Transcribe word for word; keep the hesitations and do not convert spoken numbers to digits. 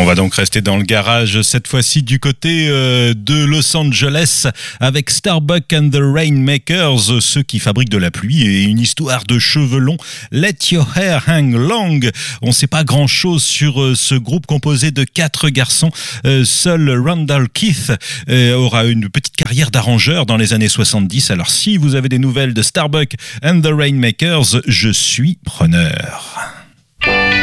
On va donc rester dans le garage, cette fois-ci du côté euh, de Los Angeles, avec Starbuck and the Rainmakers, ceux qui fabriquent de la pluie et une histoire de cheveux longs. Let Your Hair Hang Long. On ne sait pas grand-chose sur euh, ce groupe composé de quatre garçons. Euh, seul Randall Keith euh, aura une petite carrière d'arrangeur dans les années soixante-dix. Alors si vous avez des nouvelles de Starbuck and the Rainmakers, je suis preneur.